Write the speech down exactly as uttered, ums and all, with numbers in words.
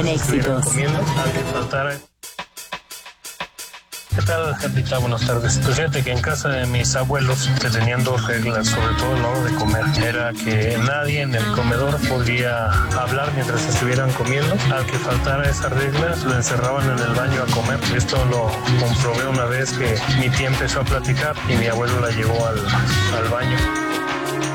en éxitos. Comiendo, aunque faltara. ¿Qué tal, Carlita? Buenas tardes. Pues fíjate que en casa de mis abuelos se tenían dos reglas, sobre todo a la hora de comer. Era que nadie en el comedor podía hablar mientras estuvieran comiendo. Al que faltara esa regla, lo encerraban en el baño a comer. Esto lo comprobé una vez que mi tía empezó a platicar y mi abuelo la llevó al, al baño.